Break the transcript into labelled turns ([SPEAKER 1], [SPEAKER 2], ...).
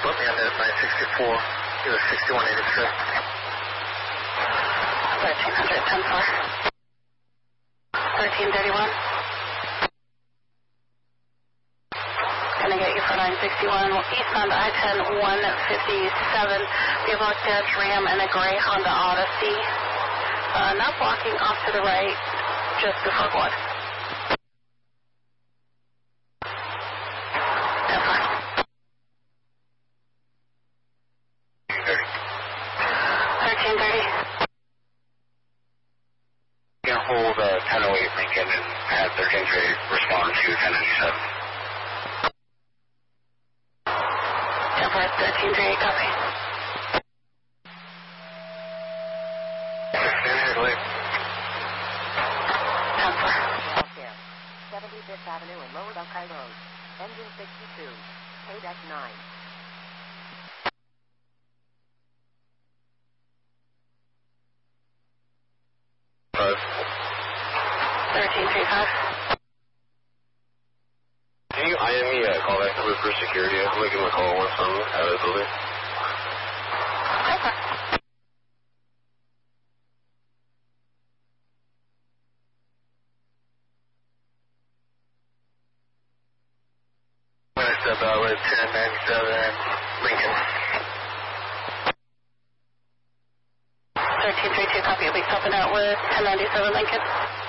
[SPEAKER 1] put me on that 964, he was 6183.
[SPEAKER 2] 1300, 10-4. 1331. Gonna get you for 961. Eastbound I-10, 157. We have a Dodge Ram and a gray Honda Odyssey. Not blocking off to the right, just before Blood. 1330.
[SPEAKER 1] You can hold 1008 Lincoln and have 1330 respond to 1097.
[SPEAKER 2] 1338, copy.
[SPEAKER 3] 75th Avenue and Lower Buckeye Road. Engine 62. K-9.
[SPEAKER 2] 1335.
[SPEAKER 1] Can you IM me a callback number for security? I'm making a call once I'm out of the building.
[SPEAKER 2] Okay.
[SPEAKER 1] Step out with 1097 Lincoln.
[SPEAKER 2] 1332, copy. We'll be stopping out with 1097 Lincoln.